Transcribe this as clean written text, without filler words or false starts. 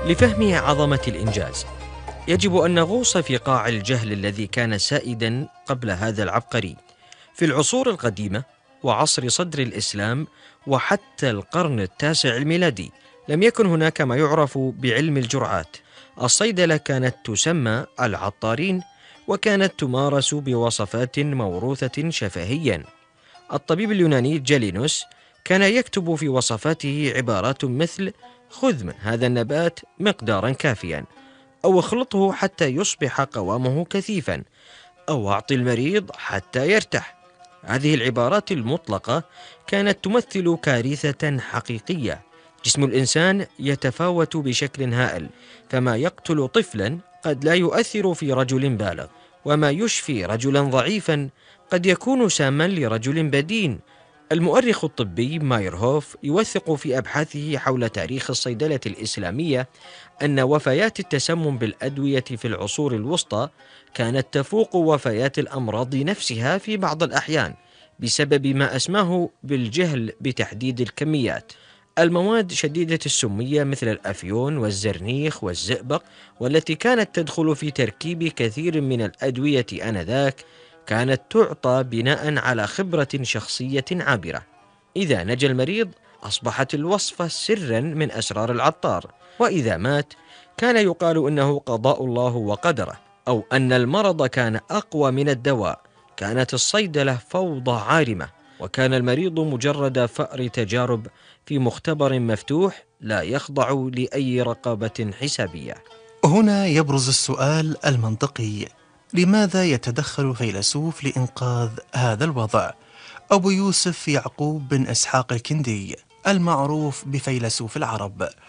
لفهم عظمة الإنجاز، يجب أن نغوص في قاع الجهل الذي كان سائدا قبل هذا العبقري. في العصور القديمة وعصر صدر الإسلام وحتى القرن التاسع الميلادي، لم يكن هناك ما يعرف بعلم الجرعات. الصيدلة كانت تسمى العطارين، وكانت تمارس بوصفات موروثة شفهيا. الطبيب اليوناني جالينوس كان يكتب في وصفاته عبارات مثل: خذ من هذا النبات مقدارا كافيا، أو اخلطه حتى يصبح قوامه كثيفا، أو أعطي المريض حتى يرتاح. هذه العبارات المطلقة كانت تمثل كارثة حقيقية. جسم الإنسان يتفاوت بشكل هائل، فما يقتل طفلا قد لا يؤثر في رجل بالغ، وما يشفي رجلا ضعيفا قد يكون ساما لرجل بدين. المؤرخ الطبي مايرهوف يوثق في أبحاثه حول تاريخ الصيدلة الإسلامية أن وفيات التسمم بالأدوية في العصور الوسطى كانت تفوق وفيات الأمراض نفسها في بعض الأحيان، بسبب ما أسماه بالجهل بتحديد الكميات. المواد شديدة السمية مثل الأفيون والزرنيخ والزئبق، والتي كانت تدخل في تركيب كثير من الأدوية آنذاك، كانت تعطى بناء على خبرة شخصية عابرة. إذا نجا المريض أصبحت الوصفة سرا من أسرار العطار، وإذا مات كان يقال إنه قضاء الله وقدره، أو أن المرض كان أقوى من الدواء. كانت الصيدلة فوضى عارمة، وكان المريض مجرد فأر تجارب في مختبر مفتوح لا يخضع لأي رقابة حسابية. هنا يبرز السؤال المنطقي: لماذا يتدخل فيلسوف لإنقاذ هذا الوضع؟ أبو يوسف يعقوب بن إسحاق الكندي، المعروف بفيلسوف العرب،